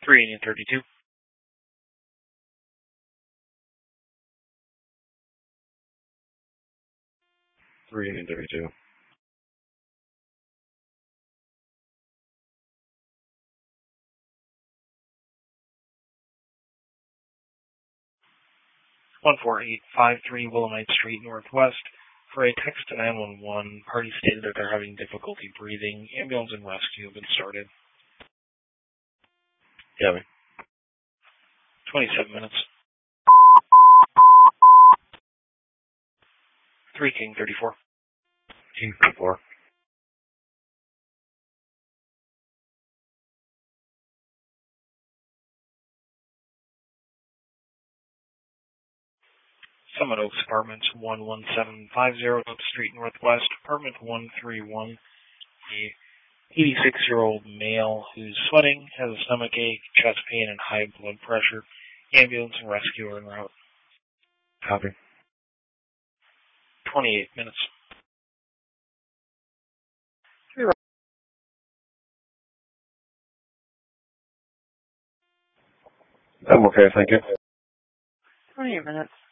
3 Indian 32. 3 Indian 32. 14853 Willamette Street Northwest. For a text to 911, party stated that they're having difficulty breathing. Ambulance and rescue have been started. Yeah, 27 minutes. 3 King 34. King 34. Summit Oaks Apartments 11750 Oak Street Northwest, Apartment 131. A 86-year-old male who's sweating, has a stomachache, chest pain, and high blood pressure. Ambulance and rescue are en route. Copy. 28 minutes. I'm okay, thank you. 28 minutes.